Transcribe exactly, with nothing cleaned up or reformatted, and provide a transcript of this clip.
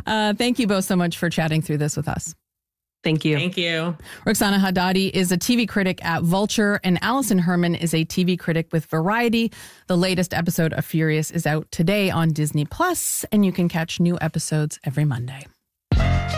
Uh, thank you both so much for chatting through this with us. Thank you. Thank you. Roxana Haddadi is a T V critic at Vulture, and Allison Herman is a T V critic with Variety. The latest episode of Furious is out today on Disney Plus, and you can catch new episodes every Monday.